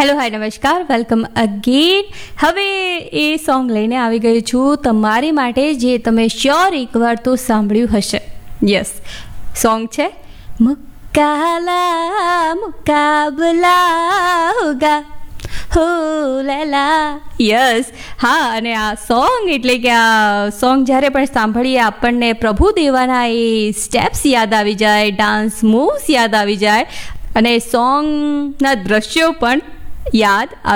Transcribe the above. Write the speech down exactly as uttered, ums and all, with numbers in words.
Hello hi નમસ્કાર, welcome again. હવે એ song લઈને આવી ગઈ છું તમારી માટે, જે તમે શ્યોર એકવાર તો સાંભળ્યું હશે. યસ, સોંગ છે મુકાલા મુકાબલા હોગા હો લેલા. યસ, હા. અને આ સોંગ એટલે કે આ સોંગ જ્યારે પણ સાંભળીએ આપણને પ્રભુ દેવાના એ સ્ટેપ્સ યાદ આવી જાય, ડાન્સ મૂવ્સ યાદ આવી જાય અને સોંગના દ્રશ્યો પણ યાદ